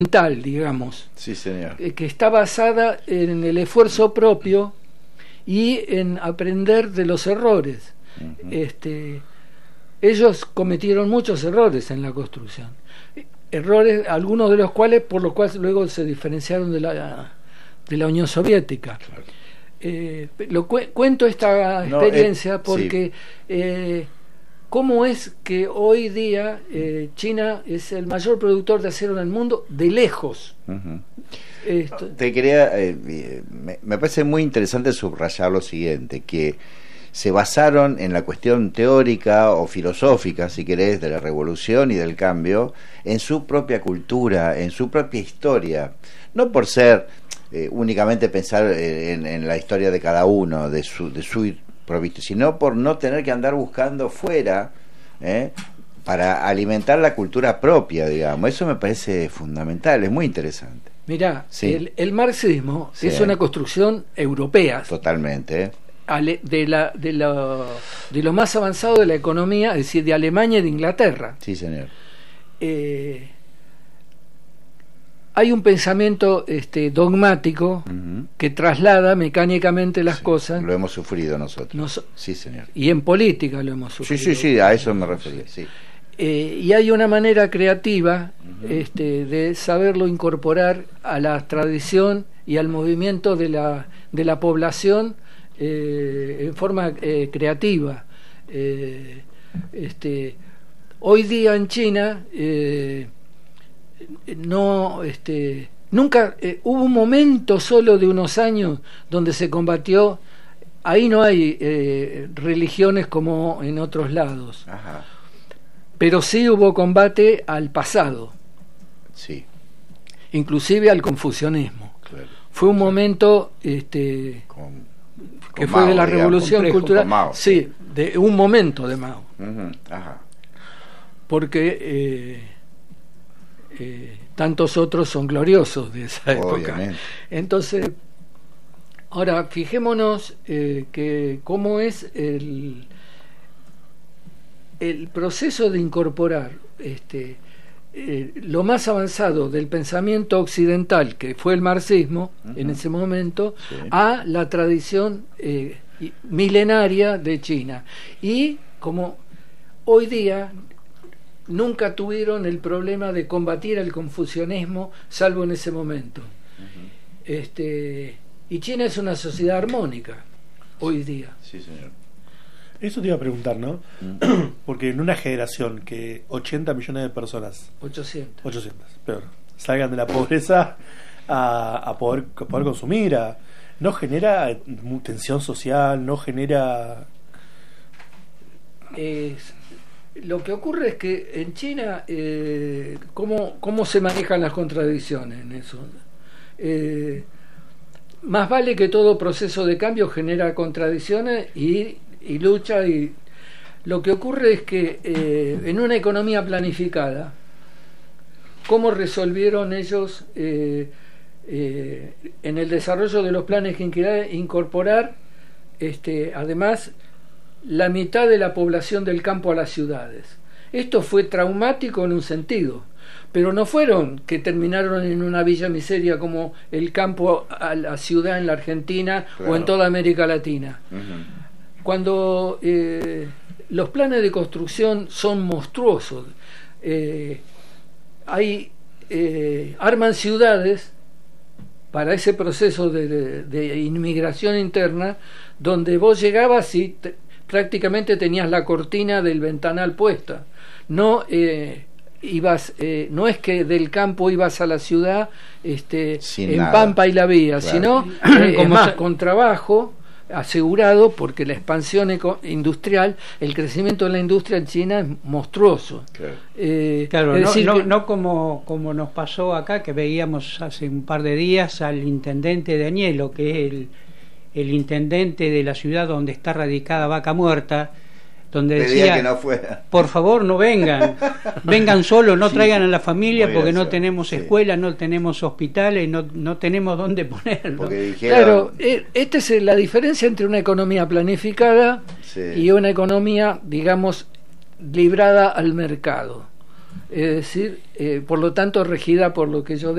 occidental, digamos, Sí, señor. que está basada en el esfuerzo propio y en aprender de los errores. Ellos cometieron muchos errores en la construcción, errores, algunos de los cuales por los cuales luego se diferenciaron de la Unión Soviética. Claro. Cuento esta experiencia porque cómo es que hoy día China es el mayor productor de acero en el mundo de lejos. Te quería me parece muy interesante subrayar lo siguiente, que se basaron en la cuestión teórica o filosófica, si querés, de la revolución y del cambio, en su propia cultura, en su propia historia, no por ser únicamente pensar en la historia de cada uno, de su provisto, sino por no tener que andar buscando fuera para alimentar la cultura propia, digamos. Eso me parece fundamental, es muy interesante. Mirá, sí. el marxismo es una construcción europea. Totalmente. De lo más avanzado de la economía, es decir, de Alemania y de Inglaterra. Sí, señor. Hay un pensamiento dogmático que traslada mecánicamente las cosas. Lo hemos sufrido nosotros. Sí, señor. Y en política lo hemos sufrido. Sí, a eso me refería, sí. Y hay una manera creativa de saberlo incorporar a la tradición y al movimiento de la población en forma creativa. Hoy día en China nunca hubo un momento solo de unos años donde se combatió. Ahí no hay religiones como en otros lados. Ajá. Pero sí hubo combate al pasado, sí, inclusive al confucianismo. Claro. Fue un momento que fue de la revolución cultural, Mao. Sí, de un momento de Mao. Ajá. Porque tantos otros son gloriosos de esa época. Obviamente. Entonces, ahora fijémonos que cómo es el proceso de incorporar lo más avanzado del pensamiento occidental, que fue el marxismo en ese momento, sí, a la tradición milenaria de China. Y como hoy día nunca tuvieron el problema de combatir el confucianismo, salvo en ese momento. Y China es una sociedad armónica hoy día. Sí, señor. Eso te iba a preguntar, ¿no? Porque en una generación que 80 millones de personas, 800, peor, salgan de la pobreza a poder consumir, ¿no genera tensión social? ¿No genera...? Lo que ocurre es que en China, ¿cómo se manejan las contradicciones en eso? Más vale que todo proceso de cambio genera contradicciones y lucha, y lo que ocurre es que en una economía planificada, ¿cómo resolvieron ellos en el desarrollo de los planes que incorporar además la mitad de la población del campo a las ciudades? Esto fue traumático en un sentido, pero no fueron que terminaron en una villa miseria como el campo a la ciudad en la Argentina, claro, o en toda América Latina. Cuando los planes de construcción son monstruosos, arman ciudades para ese proceso de inmigración interna, donde vos llegabas y prácticamente tenías la cortina del ventanal puesta. No no es que del campo ibas a la ciudad en nada, Pampa y la Vía, claro, sino con trabajo asegurado, porque la expansión industrial, el crecimiento de la industria en China es monstruoso. Claro, no como nos pasó acá, que veíamos hace un par de días al intendente de Añelo, que es el intendente de la ciudad donde está radicada Vaca Muerta, donde decía que no fuera. Por favor, no vengan solos, no traigan a la familia, porque no tenemos escuelas, no tenemos hospitales, no tenemos dónde ponerlo. Claro, esta es la diferencia entre una economía planificada y una economía, digamos, librada al mercado. es decir, por lo tanto regida por lo que yo